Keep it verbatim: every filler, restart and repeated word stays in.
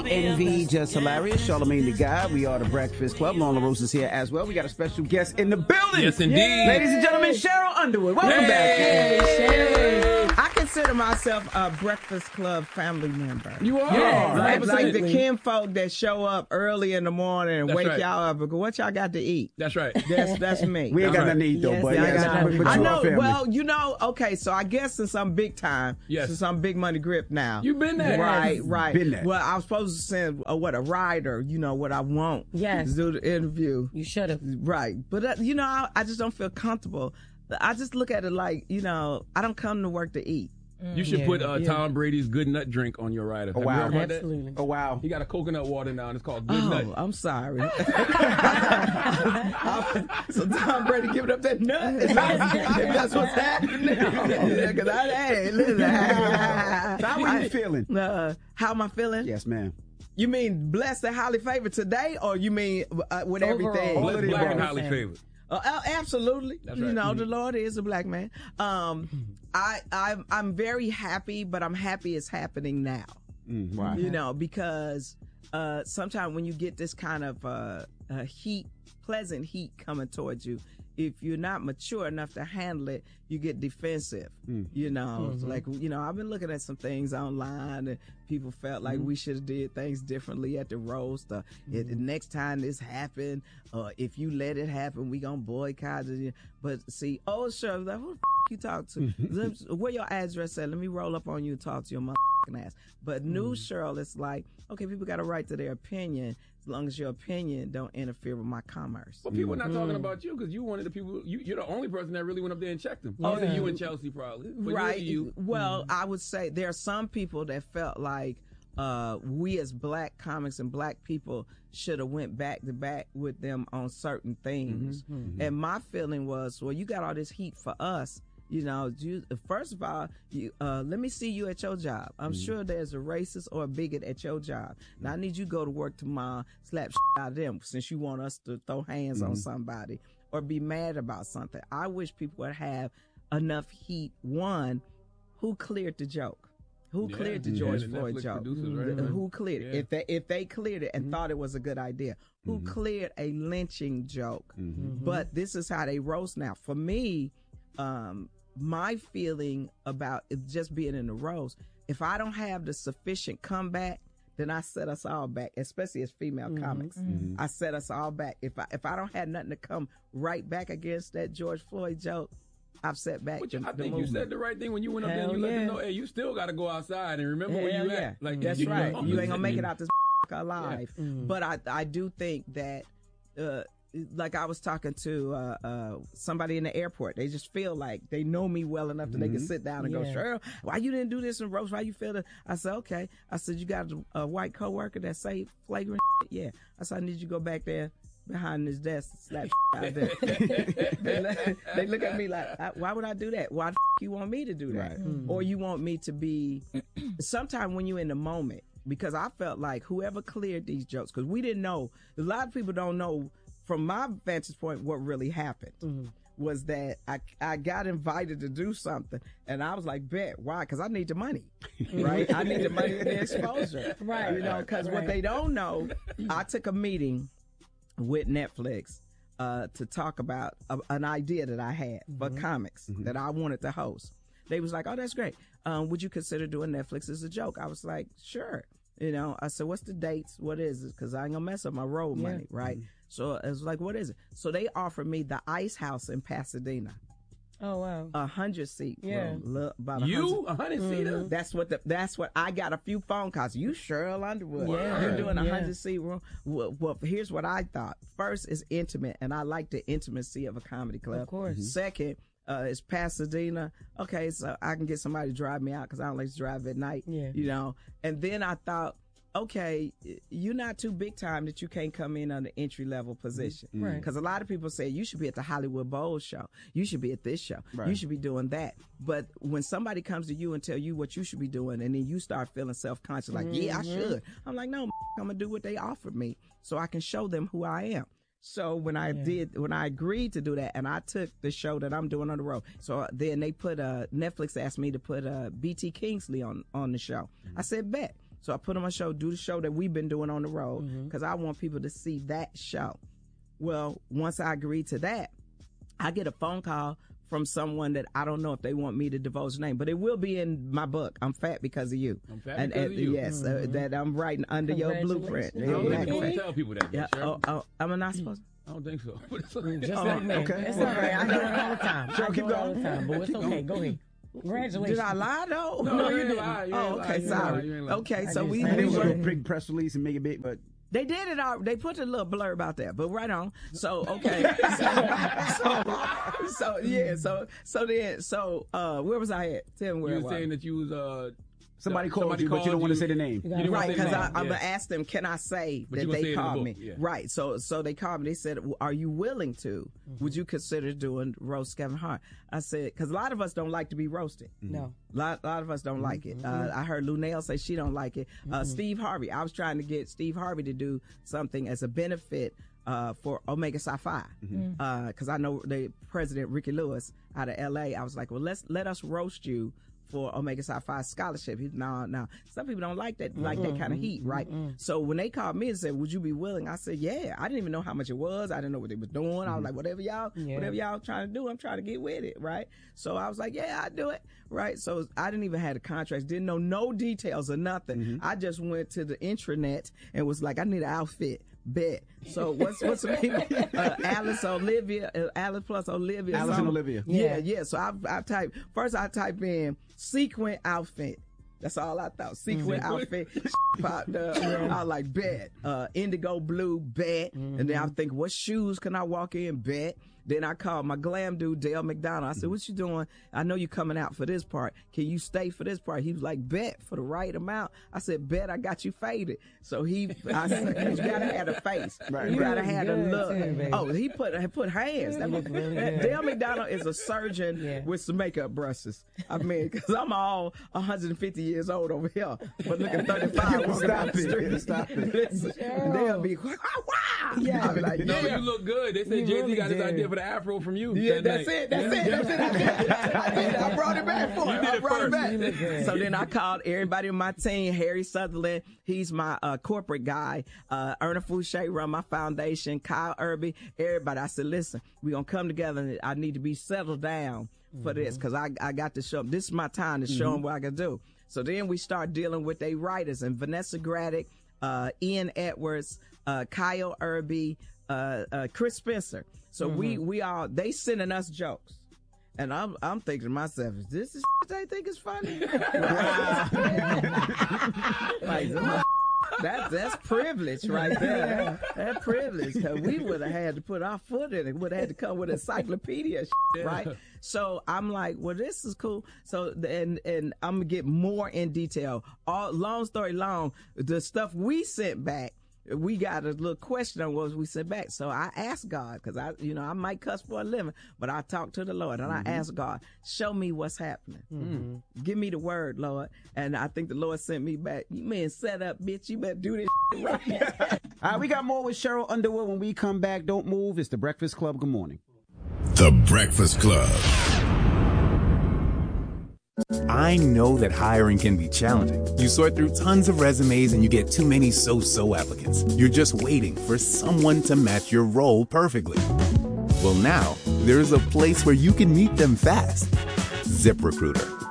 Envy, Just Hilarious, Charlamagne the Guy. We are the Breakfast Club. Lola Rose is here as well. We got a special guest in the building. Yes, indeed. Yay. Ladies and gentlemen, Cheryl Underwood. Welcome hey. back. Hey, Cheryl. I consider myself a Breakfast Club family member. You are? Yeah, right. like, like the kinfolk that show up early in the morning and That's wake right. y'all up and go, what y'all got to eat? That's right. That's that's me. We ain't That's got right. nothing to eat, though, Yes, but I, yes, got but, but I you know. are family. Well, you know, okay, so I guess since I'm big time, Yes. since I'm big money grip now. You've been there. Right, right. Been there. Well, I was supposed to send, uh, what, a rider, you know, what I want. Yes. To do the interview. You should have. Right. But, uh, you know, I, I just don't feel comfortable. I just look at it like, you know, I don't come to work to eat. You should Yeah, put uh, yeah. Tom Brady's Good Nut drink on your rider. Oh, Have wow. you heard about Absolutely. that? Oh, wow. He got a coconut water now, and it's called Good Oh, Nut. I'm sorry. So Tom Brady giving up that nut? Is that, if that's what's happening now. Yeah, 'cause I, hey, listen. So how are you feeling? Uh, how am I feeling? Yes, ma'am. You mean blessed and highly favored today, or you mean uh, with Overall. everything? Blessed, of the black, and above. highly favored. Uh, uh, absolutely. That's You right. know, the Lord is a black man. Um, I, I'm, I'm very happy, but I'm happy it's happening now. Mm, right. You know, because uh, sometimes when you get this kind of uh, uh, heat, pleasant heat coming towards you, if you're not mature enough to handle it, you get defensive. Mm. You know, it's like, you know, I've been looking at some things online and people felt like we should have did things differently at the roast. Or if the next time this happened, or if you let it happen, we gonna boycott it. But see, oh, sure, like, who the f- you talk to? Let me- Where your address at? Let me roll up on you and talk to your motherfucking ass. But new Cheryl, it's like, okay, people got a right to their opinion as long as your opinion don't interfere with my commerce. Well, people are not talking about you because you one of the people. You, you're the only person that really went up there and checked them. Yeah. Other than you and Chelsea, probably. But Right. You, Well, I would say there are some people that felt like uh, we as black comics and black people should have went back to back with them on certain things. And my feeling was, well, you got all this heat for us. You know, you, first of all, you, uh, let me see you at your job. I'm sure there's a racist or a bigot at your job. Now, I need you to go to work tomorrow, slap shit out of them since you want us to throw hands on somebody or be mad about something. I wish people would have enough heat. One, who cleared the joke? Who Yeah. cleared the Yeah, George the Floyd Netflix joke? producers, right? The- Who cleared it? Yeah. If they if they cleared it and thought it was a good idea, who cleared a lynching joke? But this is how they roast now. For me, um, my feeling about it just being in the roast, if I don't have the sufficient comeback, then I set us all back, especially as female comics. I set us all back. If I if I don't have nothing to come right back against that George Floyd joke, I've set back. But the, you, I the think you movement. said the right thing when you went up there Hell and you let yeah. them know, hey, you still got to go outside and remember where Hell you yeah. at. Like That's you right. know, You ain't gonna make it out this alive. Yeah. But I, I do think that, uh, like I was talking to uh, uh, somebody in the airport. They just feel like they know me well enough that they can sit down and go, Yeah. Cheryl, why you didn't do this in roast? Why you feel that? I said, okay. I said, you got a, a white coworker that say flagrant shit? Yeah. I said, I need you to go back there behind this desk and slap shit out there. they, look, they look at me like, I- why would I do that? Why the f- you want me to do that? Right. Or you want me to be, sometime when you're in the moment, because I felt like whoever cleared these jokes, because we didn't know, a lot of people don't know from my vantage point what really happened. Was that I, I got invited to do something and I was like, bet, why? Because I need the money, right? I need the money and the exposure, Right. You know, because what Right. they don't know, I took a meeting with Netflix uh, to talk about a, an idea that I had for comics that I wanted to host. They was like, oh, that's great. Um, would you consider doing Netflix as a joke? I was like, sure. You know, I said, what's the dates? What is it? Because I ain't gonna mess up my road Yeah. money, right? So it was like, what is it? So they offered me the Ice House in Pasadena, Oh, wow. a hundred seat Yeah. room. Look, about a You, hundred. a hundred seater. That's what the, that's what I got a few phone calls. You Cheryl Underwood. Yeah. You're doing a Yeah. hundred seat room. Well, well, here's what I thought. First is intimate, and I like the intimacy of a comedy club. Of course. Second, uh, is Pasadena. Okay, so I can get somebody to drive me out because I don't like to drive at night. Yeah. You know. And then I thought, okay, you're not too big time that you can't come in on the entry level position. Right. Because a lot of people say you should be at the Hollywood Bowl show. You should be at this show. Right. You should be doing that. But when somebody comes to you and tell you what you should be doing, and then you start feeling self-conscious, like, yeah, I should. I'm like, no, I'm gonna do what they offered me so I can show them who I am. So when I did, when I agreed to do that, and I took the show that I'm doing on the road, so then they put uh, Netflix asked me to put uh, B T Kingsley on on the show. I said, bet. So I put on my show, do the show that we've been doing on the road, because I want people to see that show. Well, once I agreed to that, I get a phone call from someone that I don't know if they want me to divulge the name, but it will be in my book. I'm fat because of you. I'm fat and, because and, of you. Yes, uh, that I'm writing under your blueprint. I don't Yeah, think you exactly. tell people that. Yeah. Cheryl. Oh, oh, am I not supposed to? I don't think so. Just Oh, like me. okay. It's all right. I do it all the time. Sure, I keep do it all going. the time, but it's Keep okay. going. Go ahead. Congratulations. Did I lie though? No, you you ain't didn't. lie. You Oh, ain't lie. okay, You ain't lie. sorry. You ain't lie. Okay, I so just- we, I I we think we're were. going to big press release and make it big, but They did it all. They put a little blur about that, but right on. So okay. so, so, so yeah. So so then so uh, where was I at? Tell me where You I were was. saying that you was uh somebody uh, called somebody you, but you don't want to say the name. You You gotta- didn't want Right, to say because the I'm name. gonna Yeah. ask them, can I say But that you gonna say they it in the called book, me? yeah. Right. So so they called me. They said, "Are you willing to? Mm-hmm. Would you consider doing roast Kevin Hart?" I said, because a lot of us don't like to be roasted. No. A lot, a lot of us don't like Mm-hmm. it. Uh, I heard Lunel say she don't like it. Uh, Steve Harvey. I was trying to get Steve Harvey to do something as a benefit uh, for Omega Psi Phi, because I know the president Ricky Lewis out of L A. I was like, well, let's let us roast you for Omega Psi Phi scholarship. He, no, no. Some people don't like that, like that kind of heat, right? So when they called me and said, "Would you be willing?" I said, "Yeah." I didn't even know how much it was. I didn't know what they were doing. I was like, "Whatever y'all, Yeah. whatever y'all trying to do, I'm trying to get with it, right?" So I was like, "Yeah, I do it." Right. So I didn't even have the contracts, didn't know no details or nothing. I just went to the intranet and was like, "I need an outfit." Bet. So what's what's the name? Uh, Alice Olivia, uh, Alice plus Olivia. Alice and something. Olivia. Yeah, Yeah. yeah. So I I type first. I type in sequin outfit. That's all I thought. Sequin outfit popped up. I was like, bet. Uh, indigo blue, bet. And then I'm thinking, what shoes can I walk in? Bet. Then I called my glam dude, Dale McDonald. I said, what you doing? I know you coming out for this part. Can you stay for this part? He was like, bet, for the right amount. I said, bet, I got you faded. So he, I said, you gotta have a face. Right. You gotta look have a good, look. too, baby. Oh, he put he put hands. That look really good. Dale McDonald is a surgeon Yeah. with some makeup brushes. I mean, because I'm all one hundred fifty years old over here, but looking thirty-five. walking down the Stop it. street. Stop it. Listen, they'll be, wow, wow. Yeah. I'll be like, No, yeah. you look good. They said You Jay Z really got his did. idea for the afro from you. Yeah, that that's night. it. That's it. That's it. I did it. I did it. I brought it back for You him. did I it brought first. it You look back. good. So then I called everybody on my team. Harry Sutherland, he's my uh, corporate guy. Uh, Erna Fouché run my foundation. Kyle Irby, everybody. I said, listen, we're going to come together and I need to be settled down for this because I, I got to show them. This is my time to show them what I can do. So then we start dealing with they writers and Vanessa Graddick, uh, Ian Edwards, uh, Kyle Irby, uh, uh, Chris Spencer. So we we all they sending us jokes, and I'm I'm thinking to myself, is this the shit they think is funny? Like, that that's privilege right there. That privilege, because we would have had to put our foot in it. Would have had to come with encyclopedia, shit, right? So I'm like, well, this is cool. So and and I'm gonna get more in detail. All long story long, the stuff we sent back. We got a little question on what we sent back. So I asked God, because I, you know, I might cuss for a living, but I talked to the Lord and Mm-hmm. I asked God, show me what's happening. Mm-hmm. Give me the word, Lord. And I think the Lord sent me back. You man set up, bitch. You better do this shit right. All right, we got more with Cheryl Underwood when we come back. Don't move. It's The Breakfast Club. Good morning. The Breakfast Club. I know that hiring can be challenging. You sort through tons of resumes and you get too many so-so applicants. You're just waiting for someone to match your role perfectly. Well, now, there's a place where you can meet them fast. ZipRecruiter.